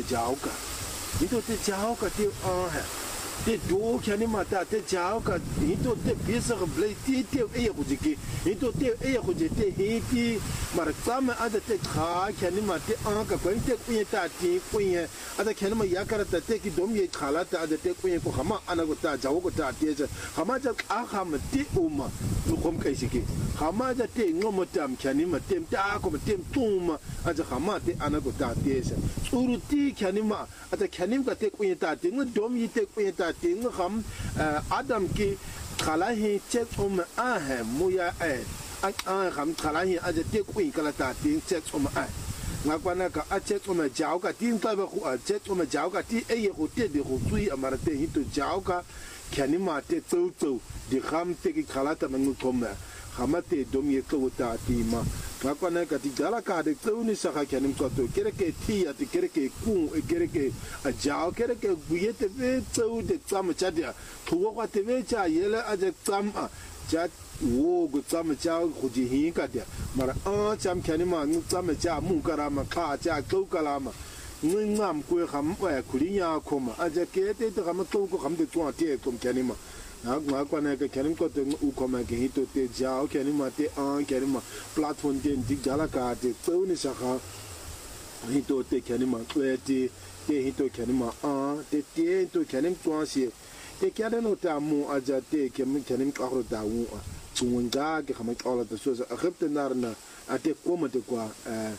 jauka into te jauka te te do kani mata te jauka into te bisa blai te e go jiki into te e go jete hiti mara tsama ada te kha kani mate ka ko inte ku ta ti ku ye ada kani ma yakara ta te ki dom ye khala ta ada te ku ye ko khama ana go ta jawo go ta te khama ja kha ma ti uma lu khom kai siki khama ja te ngomo tam kani ma tem ta ko tem tuma ada khama te ana go ta te tsuru ti kani ma ada kani ka te ku ye ta te dom ye te ku ye ta te ngam adam ki khala hi check muya kham khala hi aja te ku kala ta te check ngakwana ka a check jao ka tin ta ba ku a check jao ka ti e go te de go tsui amara te hito jao ka khani ma te tso di kham te ki khala ta mangu koma khamate dom ye ko ta ti ma ngakwana ka ti dala ka de tso ni sa ka khani ko to kere ke ti ya ti kere ke ku kere ke a jao kere ke buye te ve tso de tsam cha dia thuwa kwa te ve cha yele a je tsam cha wo go tsam cha go ji hi ka dia mara cham khani ma tsam cha mu kara ma kha cha ko kala ma ngam ko kham pa kulinya khoma a je ke te to kham to ko kham de twa te kom khani ma ngwa kwa na ke khani ko te u khoma ke hito te jao khani ma te khani ma platform te di jala ka te to ni sa kha hito te khani ma te hito khani ma te to khani twa si te kya no ta mu a ja te khani ka ro da wu tsunga ke khama ka la so a khapte narna a te koma te kwa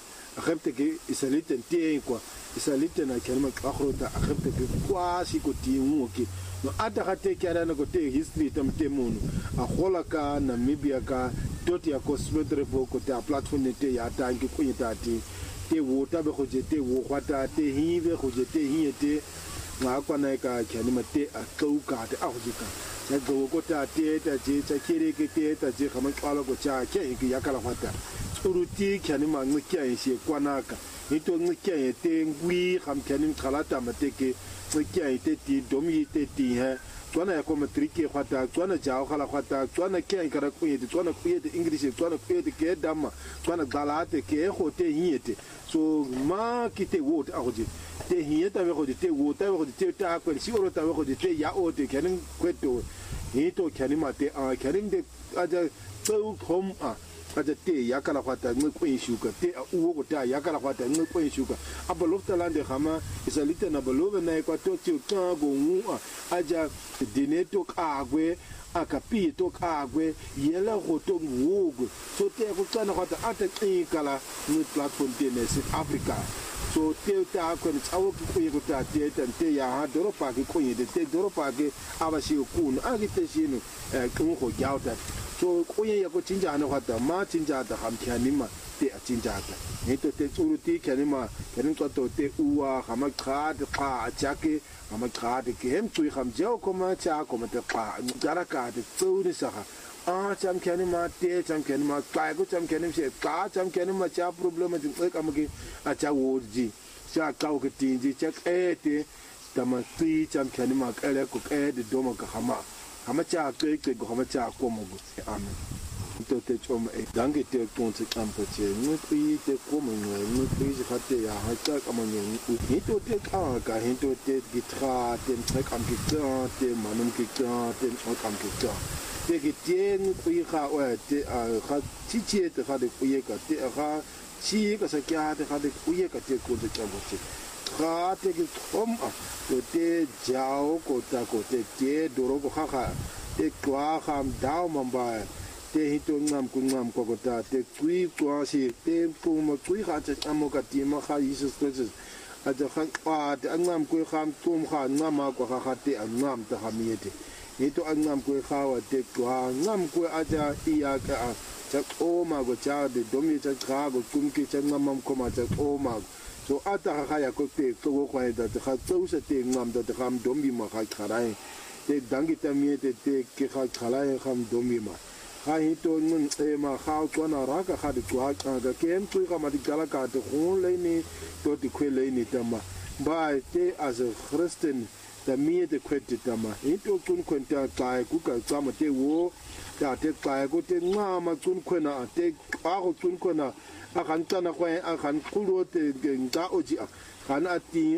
a khapte ke isalite te kwa isalite na khani ka ro da a khapte ke kwa si ko ti mu ke no ata ga te kya na ko te history tam te mu a khola ka Namibia ka doti ya ko smedrevo ko te platform te ya ta ke ko ta ti te wo ta be go je te wo kwata te hi be go je te hi te nga kwa na ka khani ma te a tlou ka te a go jika ya go ko ta te ta je ta kire ke te ta je khama qala ko cha ke ke ya kala kwata tsuruti khani ma ngi kya ise kwa na ka ito ngi kya te ngwi kham khani khala ta ma te ke ngi kya te ti domi te ti ha tswana ya ko matrike kwata tswana jao khala kwata tswana kya kara ku yete tswana ku yete english tswana ku yete ke dama tswana galate ke go te hiete so ma ki te wo ta go je te hieta be go te wo ta go te ta ko si oro ta go te ya o te kenin kweto hito kenin ma te kenin de aja tsau khom aja te ya kala kwata ngi ko shuka te u go ta ya kala kwata ngi ko shuka abalofta lande khama isalite na balove na ko to ti ka go ngu aja dineto kagwe akapi to kagwe yela go to ngugo so te go tsana kwata ata kala ni platform te ne South Africa so te ta ko ni tsawo ki ko ta te ya ha doro pa ki ko yede te doro pa ki abashi ku no agi te shinu ku go gyauta so ko ye ya ko cinja na kwata ma cinja da ham khani ma te a cinja ta ne to te tsuru ti khani ma khani to te uwa khama khad kha chake khama khad ke hem tsui kham jao ko ma cha ko ma te kha jara ka te tsuri sa cham khani ma te cham khani ma ka ko cham khani se ka cham khani ma cha problem ji ka ma ke a cha wo ji cha ka ko ti ji cha te tama ti cham khani ma ka le ko de do ma ka khama cha ke ko khama cha ko mo amen to te chom danke te ton se kampo che ni pi te ko mo ni pi se khate ya ha cha ka mo ni to te ka hin to te gitra te kam ki te manum ki te kam ki te ki te pi kha o te kha chi chi te kha de pi ka te kha chi ka sa kya te kha de pi ka te ko te kampo che kha te ki thom to te jao ko ta ko te doro ko kha te kwa kham dao mamba te hito ngam ko ta te kui kwa si te pu mo kui kha te amo ka ti ma kha Jesus Christ a te kha pa te ngam ko kham tum kha ngam ko kha te ngam ta ha miete hito ngam ko kha wa te kwa ngam ko aja iya ka cha o ma go cha de domi cha kha go kum ki cha ngam ko ma cha o ma so ata kha ya ko te ko ko da te kha tso se te ngam da te kham domi ma kha kharai te dangi ta miete te ki kha kharai kham domi ma hito ngun ma khau tswana raka kha di kwa ka kem tu ka ma di kala ka te khon le ni to ti khwele ni tama ba te as a Christian ta mi te kwete tama hito kun kwenta ka ku ka tsama te wo ta te ka ku te nga ma kun kwena te a go kun kwena a kan tsana kwa a kan kulo te nga oji a kan ati